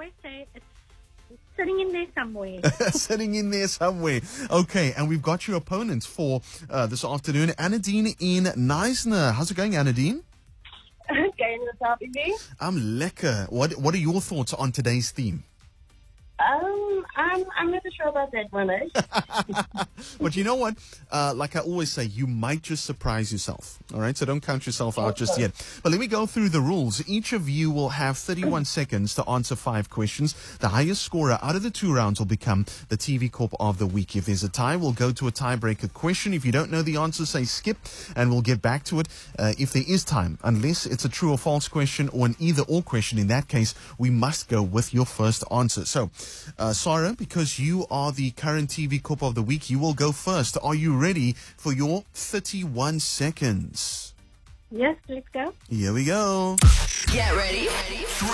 always say it's sitting in there somewhere. Sitting in there somewhere. Okay, and we've got your opponents for this afternoon. Anadine in Knysna. How's it going, Anadine? Okay, and what's up, Izzy? I'm lekker. What are your thoughts on today's theme? I'm not sure about that one, eh? But you know what? Like I always say, you might just surprise yourself. All right? So don't count yourself out just yet. But let me go through the rules. Each of you will have 31 seconds to answer 5 questions. The highest scorer out of the 2 rounds will become the TV Corp of the Week. If there's a tie, we'll go to a tiebreaker question. If you don't know the answer, say skip, and we'll get back to it if there is time. Unless it's a true or false question or an either-or question. In that case, we must go with your first answer. So, Sarah, because you are the current TV Corp of the Week, you will go first. Are you ready for your 31 seconds? Yes, let's go. Here we go. Get ready. 3,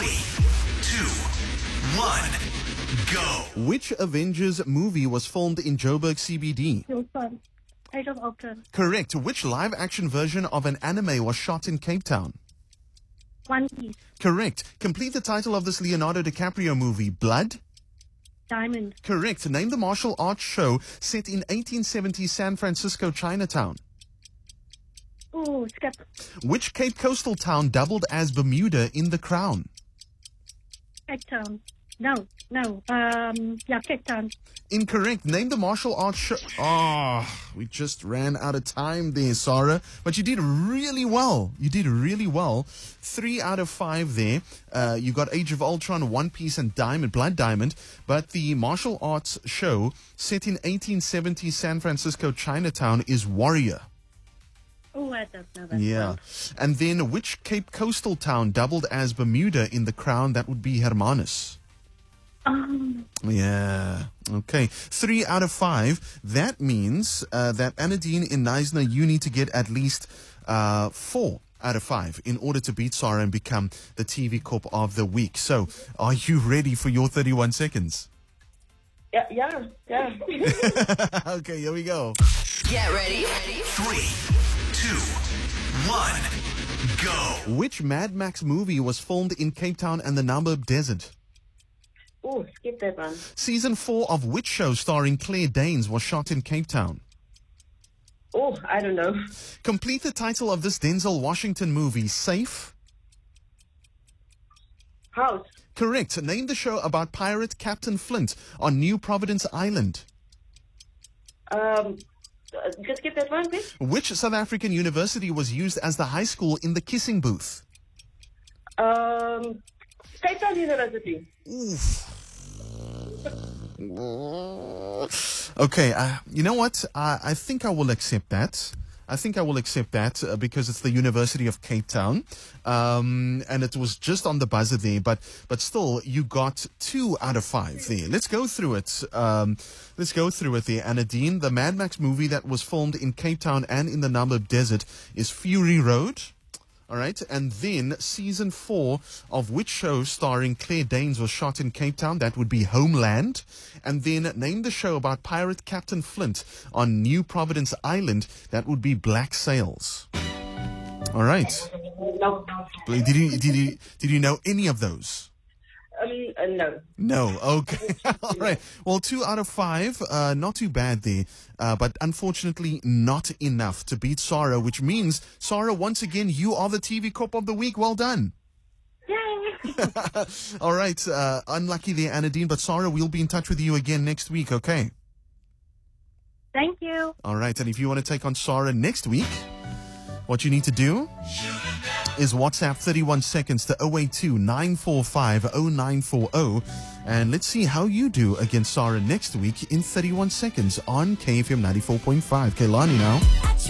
2, 1, go. Which Avengers movie was filmed in Joburg CBD? Your son. Age of Ultron. Correct. Which live-action version of an anime was shot in Cape Town? One Piece. Correct. Complete the title of this Leonardo DiCaprio movie. Blood? Diamond. Correct. Name the martial arts show set in 1870 San Francisco, Chinatown. Ooh, skip. Which Cape coastal town doubled as Bermuda in The Crown? Cape Town. No. Cape Town. Incorrect. Name the martial arts show. We just ran out of time there, Sarah. But you did really well. 3 out of 5 there. You got Age of Ultron, One Piece, and Blood Diamond. But the martial arts show set in 1870 San Francisco, Chinatown is Warrior. Oh, I don't know that. Yeah. one. And then which Cape coastal town doubled as Bermuda in The Crown? That would be Hermanus. Yeah. Okay. 3 out of 5. That means that Anadine in Knysna, you need to get at least 4 out of 5 in order to beat Sarah and become the TV Corp of the Week. So, are you ready for your 31 seconds? Yeah. Okay, here we go. Get ready. 3, 2, 1, go. Which Mad Max movie was filmed in Cape Town and the Namib Desert? Oh, skip that one. Season 4 of which show starring Claire Danes was shot in Cape Town? Oh, I don't know. Complete the title of this Denzel Washington movie. Safe? House. Correct. Name the show about pirate Captain Flint on New Providence Island. Just skip that one, please. Which South African university was used as the high school in the kissing booth? Cape Town University. Okay, you know what? I think I will accept that. Because it's the University of Cape Town. And it was just on the buzzer there, but still, you got 2 out of 5 there. Let's go through it. There. Anadine, the Mad Max movie that was filmed in Cape Town and in the Namib Desert is Fury Road. All right. And then season 4 of which show starring Claire Danes was shot in Cape Town? That would be Homeland. And then name the show about pirate Captain Flint on New Providence Island. That would be Black Sails. All right. No. Did you know any of those? No. No. Okay. All right. Well, 2 out of 5. Not too bad there. But unfortunately not enough to beat Sarah, which means, Sarah, once again, you are the TV Corp of the Week. Well done. Yay! All right. Unlucky there, Anadine. But Sarah, we'll be in touch with you again next week, okay? Thank you. All right. And if you want to take on Sarah next week, what you need to do is WhatsApp 31 seconds to 082 945 0940. And let's see how you do against Sarah next week in 31 seconds on KFM 94.5. Kailani now.